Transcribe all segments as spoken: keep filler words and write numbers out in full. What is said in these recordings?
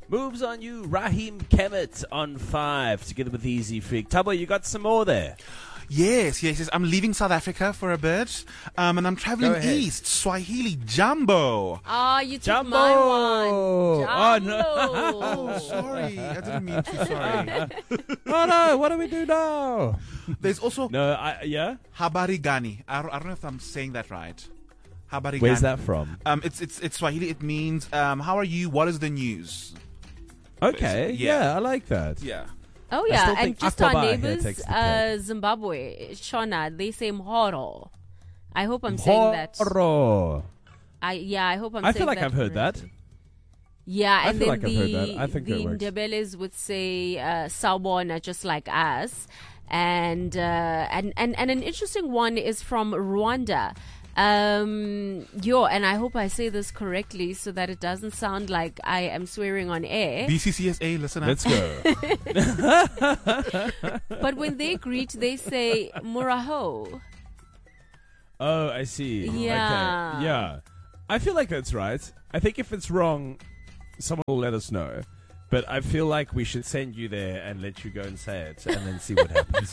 Moves on you, Raheem Kemet on five, together with Easy Freak. Tabo, you got some more there? Yes, yes, yes. I'm leaving South Africa for a bit, um, and I'm traveling east. Swahili Jumbo. Ah, you took Jumbo. my one. Jumbo. Oh, no. Oh, sorry. I didn't mean to. Sorry. Oh, no. What do we do now? There's also No, I, yeah? Habari Gani. I, I don't know if I'm saying that right. Habari Where's Gani. that from? Um, it's it's it's Swahili. It means um, how are you? What is the news? Okay, Yeah. yeah, I like that. Yeah. Oh, I yeah. still And think just our Aquabar here neighbors, takes the uh, Zimbabwe, Shona, they say mhoro. I hope I'm saying that. Horo. I Yeah, I hope I'm I saying feel like that I've heard that. correctly. Yeah, I and feel then like I've the, heard that. I think the it works. Ndebeles would say uh, sawubona, just like us. And, uh, and, and, and an interesting one is from Rwanda. Um, yo, and I hope I say this correctly so that it doesn't sound like I am swearing on air. B C C S A, listen up. Let's go. But when they greet, they say muraho. Oh, I see. Yeah. Okay. Yeah. I feel like that's right. I think if it's wrong, someone will let us know. But I feel like we should send you there and let you go and say it and then see what happens.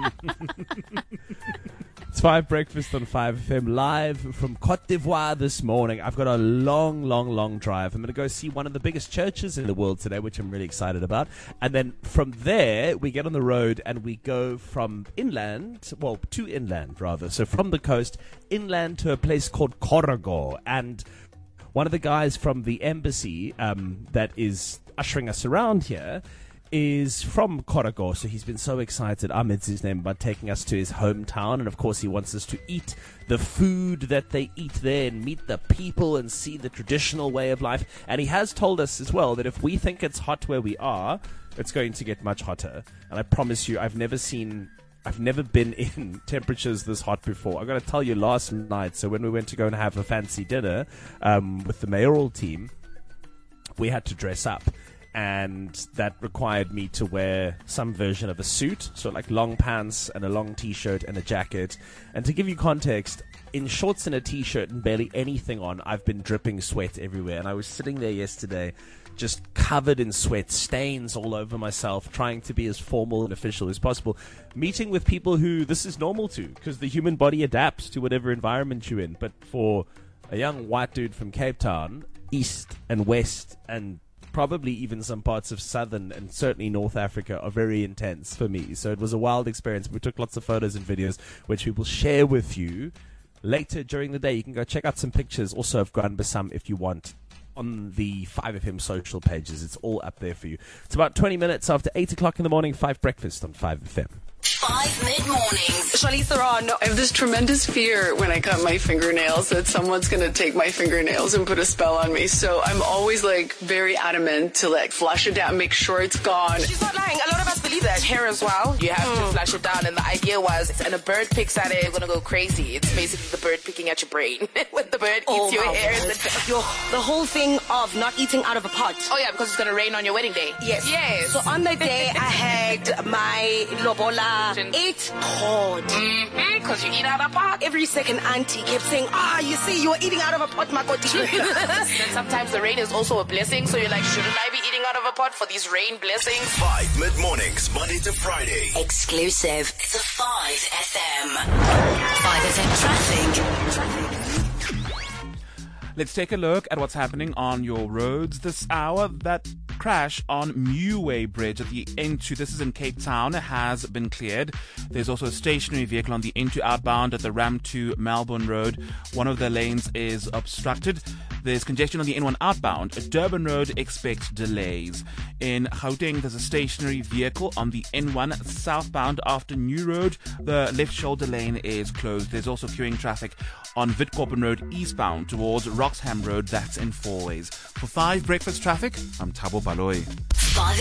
It's Five Breakfast on five F M, live from Cote d'Ivoire this morning. I've got a long, long, long drive. I'm going to go see one of the biggest churches in the world today, which I'm really excited about. And then from there, we get on the road and we go from inland, well, to inland, rather. So from the coast, inland to a place called Korogo. And one of the guys from the embassy um, that is ushering us around here is from Korogo, so he's been so excited, Ahmed's his name, about taking us to his hometown, and of course he wants us to eat the food that they eat there and meet the people and see the traditional way of life. And he has told us as well that if we think it's hot where we are, it's going to get much hotter. And I promise you, I've never seen... I've never been in temperatures this hot before. I've got to tell you, last night, so when we went to go and have a fancy dinner um, with the mayoral team, we had to dress up. And that required me to wear some version of a suit, so like long pants and a long t-shirt and a jacket. And to give you context, in shorts and a t-shirt and barely anything on, I've been dripping sweat everywhere. And I was sitting there yesterday just covered in sweat, stains all over myself, trying to be as formal and official as possible, meeting with people who this is normal to, because the human body adapts to whatever environment you're in. But for a young white dude from Cape Town, east and west and probably even some parts of southern and certainly North Africa are very intense for me. So it was a wild experience. We took lots of photos and videos, which we will share with you later during the day. You can go check out some pictures also of Grand Bassam if you want on the five F M social pages. It's all up there for you. It's about twenty minutes after eight o'clock in the morning. Five Breakfast on five F M. Five mid-mornings. Charlize Theron. I have this tremendous fear when I cut my fingernails that someone's going to take my fingernails and put a spell on me. So I'm always like very adamant to like flush it down, make sure it's gone. She's not lying. A lot of us believe that. Hair as well. You have mm. to flush it down. And the idea was, and a bird picks at it, you're going to go crazy. It's basically the bird picking at your brain. When the bird eats oh your hair. Your, the whole thing of not eating out of a pot. Oh yeah, because it's going to rain on your wedding day. Yes. Yes. So on the day I had my lobola, eight pot. Mm-hmm, because you eat out of a pot. Every second auntie kept saying, ah, you see, you're eating out of a pot, Makoti. Then sometimes the rain is also a blessing, so you're like, shouldn't I be eating out of a pot for these rain blessings? Five mid-mornings, Monday to Friday. Exclusive It's a five F M. five F M traffic. Let's take a look at what's happening on your roads this hour. That crash on Meway Bridge at the N two, this is in Cape Town, has been cleared. There's also a stationary vehicle on the N two outbound at the Ram two Melbourne Road. One of the lanes is obstructed. There's congestion on the N one outbound. At Durban Road, expect delays. In Gauteng, there's a stationary vehicle on the N one southbound after New Road. The left shoulder lane is closed. There's also queuing traffic on Witkoppen Road eastbound towards Roxham Road. That's in four ways. For five Breakfast Traffic, I'm Thabo Baloyi. five